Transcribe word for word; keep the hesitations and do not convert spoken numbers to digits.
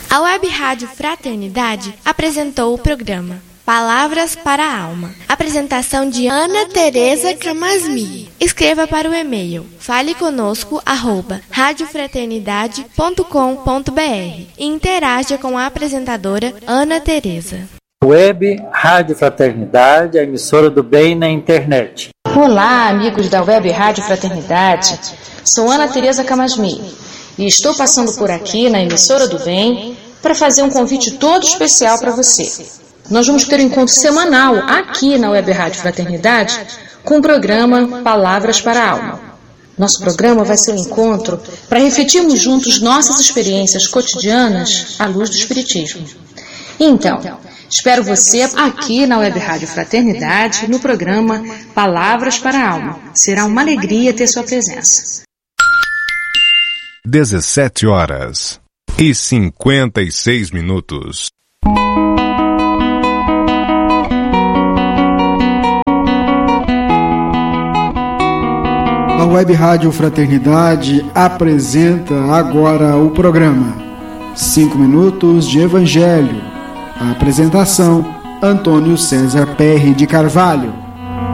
A Web Rádio Fraternidade apresentou o programa Palavras para a Alma. Apresentação de Ana Tereza Camasmi. Escreva para o e-mail faleconosco arroba radiofraternidade ponto com ponto br e interaja com a apresentadora Ana Tereza. Web Rádio Fraternidade, a emissora do bem na internet. Olá, amigos da Web Rádio Fraternidade. Sou Ana Tereza Camasmi e estou passando por aqui na emissora do bem para fazer um convite todo especial para você. Nós vamos ter um encontro semanal aqui na Web Rádio Fraternidade com o programa Palavras para a Alma. Nosso programa vai ser um encontro para refletirmos juntos nossas experiências cotidianas à luz do Espiritismo. Então, espero você aqui na Web Rádio Fraternidade no programa Palavras para a Alma. Será uma alegria ter sua presença. dezessete horas e cinquenta e seis minutos. A Web Rádio Fraternidade apresenta agora o programa cinco minutos de Evangelho. A apresentação, Antônio César Perry de Carvalho.